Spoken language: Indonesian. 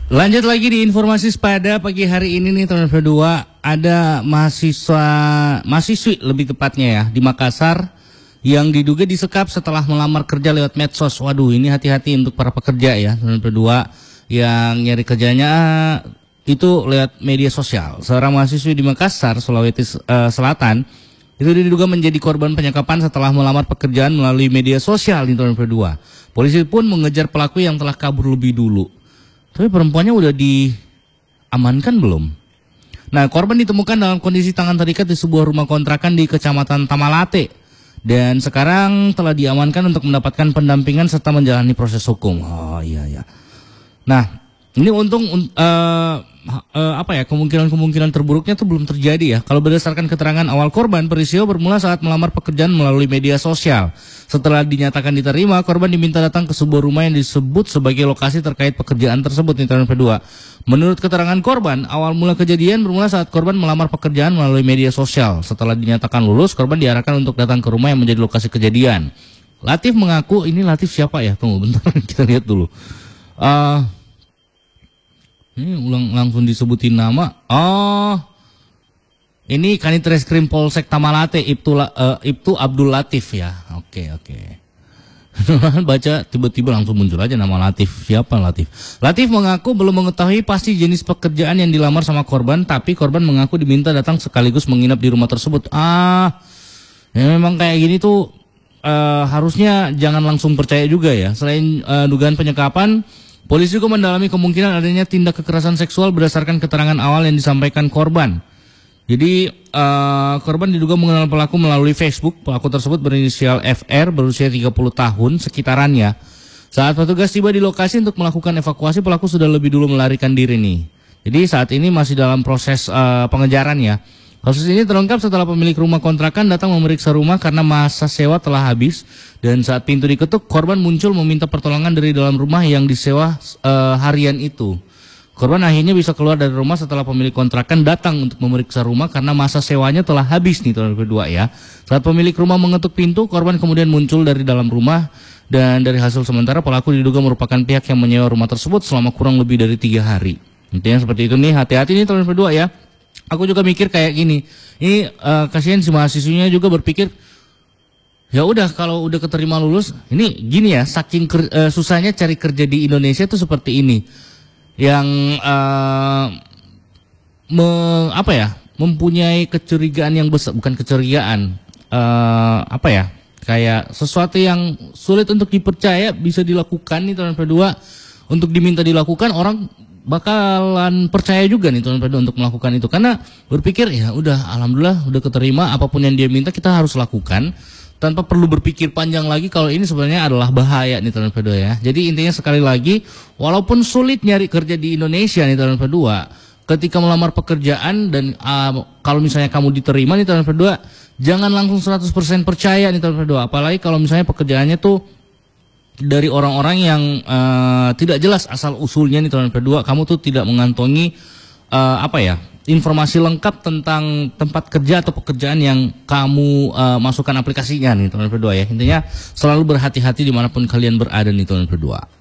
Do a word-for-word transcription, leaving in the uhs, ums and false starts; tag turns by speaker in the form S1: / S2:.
S1: Lanjut lagi di informasi pada pagi hari ini nih teman berdua, ada mahasiswa mahasiswi lebih tepatnya ya di Makassar yang diduga disekap setelah melamar kerja lewat medsos. Waduh, ini hati-hati untuk para pekerja ya teman berdua yang nyari kerjanya itu lewat media sosial. Seorang mahasiswi di Makassar, Sulawesi uh, Selatan itu diduga menjadi korban penyekapan setelah melamar pekerjaan melalui media sosial nih teman berdua. Polisi pun mengejar pelaku yang telah kabur lebih dulu. Tapi perempuannya udah diamankan belum? Nah, korban ditemukan dalam kondisi tangan terikat di sebuah rumah kontrakan di Kecamatan Tamalate. Dan sekarang telah diamankan untuk mendapatkan pendampingan serta menjalani proses hukum. Oh iya ya. Nah, ini untung uh, uh, apa ya, kemungkinan-kemungkinan terburuknya itu belum terjadi ya. Kalau berdasarkan keterangan awal korban, peristiwa bermula saat melamar pekerjaan melalui media sosial. Setelah dinyatakan diterima, korban diminta datang ke sebuah rumah yang disebut sebagai lokasi terkait pekerjaan tersebut nih teman kedua. Menurut keterangan korban, awal mula kejadian bermula saat korban melamar pekerjaan melalui media sosial. Setelah dinyatakan lulus, korban diarahkan untuk datang ke rumah yang menjadi lokasi kejadian. Latif mengaku, ini Latif siapa ya? Tunggu bentar, kita lihat dulu. Uh, ini ulang langsung disebutin nama. Oh, ini Kanit Reskrim Polsek Tamalate, Ibtu, uh, Ibtu Abdul Latif ya. Oke oke. Baca tiba-tiba langsung muncul aja nama Latif. Siapa Latif? Latif mengaku belum mengetahui pasti jenis pekerjaan yang dilamar sama korban, tapi korban mengaku diminta datang sekaligus menginap di rumah tersebut. Ah, ya memang kayak gini tuh uh, harusnya jangan langsung percaya juga ya. Selain uh, dugaan penyekapan, polisi juga mendalami kemungkinan adanya tindak kekerasan seksual berdasarkan keterangan awal yang disampaikan korban. Jadi uh, korban diduga mengenal pelaku melalui Facebook. Pelaku tersebut berinisial F R, berusia tiga puluh tahun sekitarannya. Saat petugas tiba di lokasi untuk melakukan evakuasi, pelaku sudah lebih dulu melarikan diri nih. Jadi saat ini masih dalam proses uh, pengejaran ya. Kasus ini terungkap setelah pemilik rumah kontrakan datang memeriksa rumah karena masa sewa telah habis. Dan saat pintu diketuk, korban muncul meminta pertolongan dari dalam rumah yang disewa uh, harian itu. Korban akhirnya bisa keluar dari rumah setelah pemilik kontrakan datang untuk memeriksa rumah karena masa sewanya telah habis nih teman kedua ya. Saat pemilik rumah mengetuk pintu, korban kemudian muncul dari dalam rumah. Dan dari hasil sementara, pelaku diduga merupakan pihak yang menyewa rumah tersebut selama kurang lebih dari tiga hari. Intinya seperti itu nih, hati-hati nih teman kedua ya. Aku juga mikir kayak gini, ini uh, kasihan si mahasiswinya juga berpikir, ya udah kalau udah keterima lulus, ini gini ya, saking ker, uh, susahnya cari kerja di Indonesia itu seperti ini, yang uh, me, apa ya, mempunyai kecurigaan yang besar, bukan kecurigaan, uh, apa ya, kayak sesuatu yang sulit untuk dipercaya bisa dilakukan nih teman kedua, untuk diminta dilakukan orang bakalan percaya juga nih teman-teman untuk melakukan itu, karena berpikir ya udah alhamdulillah udah keterima, apapun yang dia minta kita harus lakukan tanpa perlu berpikir panjang lagi kalau ini sebenarnya adalah bahaya nih teman-teman ya. Jadi intinya sekali lagi, walaupun sulit nyari kerja di Indonesia nih teman-teman, ketika melamar pekerjaan dan uh, kalau misalnya kamu diterima nih teman-teman, jangan langsung seratus persen percaya nih teman-teman, apalagi kalau misalnya pekerjaannya tuh dari orang-orang yang uh, tidak jelas asal usulnya nih teman kedua, kamu tuh tidak mengantongi uh, apa ya, informasi lengkap tentang tempat kerja atau pekerjaan yang kamu uh, masukkan aplikasinya nih teman kedua ya. Intinya selalu berhati-hati dimanapun kalian berada nih teman kedua.